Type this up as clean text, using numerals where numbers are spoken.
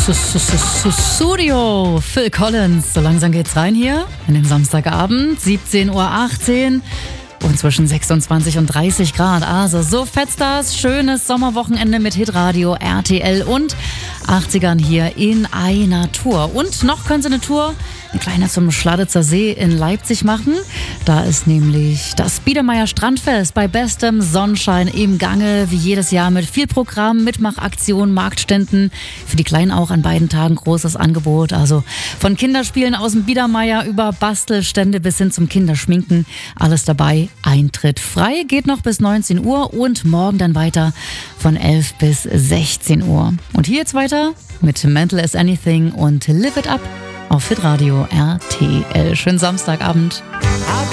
Studio, Phil Collins. So langsam geht's rein hier in den Samstagabend, 17:18 Uhr und zwischen 26 und 30 Grad. Also so fetzt das. Schönes Sommerwochenende mit Hitradio, RTL und 80ern hier in einer Tour. Und noch können Sie eine Tour, eine kleine zum Schladitzer See in Leipzig machen. Da ist nämlich das Biedermeier Strandfest bei bestem Sonnenschein im Gange, wie jedes Jahr mit viel Programm, Mitmachaktionen, Marktständen. Für die Kleinen auch an beiden Tagen großes Angebot. Also von Kinderspielen aus dem Biedermeier über Bastelstände bis hin zum Kinderschminken. Alles dabei. Eintritt frei, geht noch bis 19 Uhr und morgen dann weiter von 11 bis 16 Uhr. Und hier jetzt weiter mit Mental as Anything und Live It Up auf Hitradio RTL. Schönen Samstagabend.